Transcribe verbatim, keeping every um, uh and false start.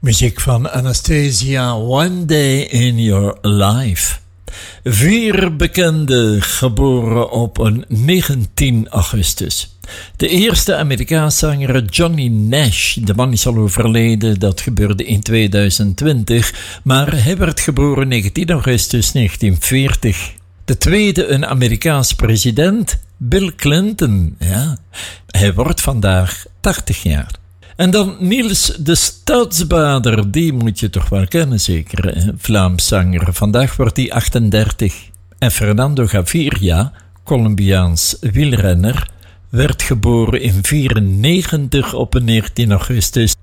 Muziek van Anastasia, One Day in Your Life. Vier bekenden geboren op een negentien augustus. De eerste Amerikaanse zanger Johnny Nash. De man is al overleden, dat gebeurde in tweeduizend twintig. Maar hij werd geboren negentien augustus negentien veertig. De tweede een Amerikaans president, Bill Clinton. Ja, hij wordt vandaag tachtig jaar. En dan Niels de Stadsbader, die moet je toch wel kennen zeker, hè? Vlaams zanger. Vandaag wordt hij achtendertig. En Fernando Gaviria, Colombiaans wielrenner, werd geboren in vierennegentig op negentien augustus